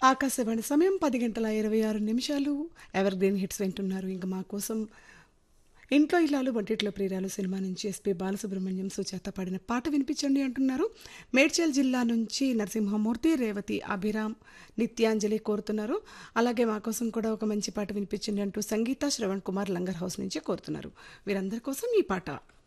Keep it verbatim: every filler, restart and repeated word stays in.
ఆకాశవాణి సమయం పది గంటల ఇరవై ఆరు నిమిషాలు. ఎవర్ గ్రీన్ హిట్స్ వింటున్నారు. ఇంక మా కోసం ఇంట్లో ఇల్లాలు వంటింట్లో ప్రియురాలు సినిమా నుంచి ఎస్పి బాలసుబ్రహ్మణ్యం, సుజాత పాడిన పాట వినిపించండి అంటున్నారు. మేడ్చల్ జిల్లా నుంచి నరసింహమూర్తి, రేవతి, అభిరామ్, నిత్యాంజలి కోరుతున్నారు. అలాగే మా కోసం కూడా ఒక మంచి పాట వినిపించండి అంటూ సంగీత, శ్రవణ్ కుమార్ లంగర్ హౌస్ నుంచి కోరుతున్నారు. వీరందరి కోసం ఈ పాట.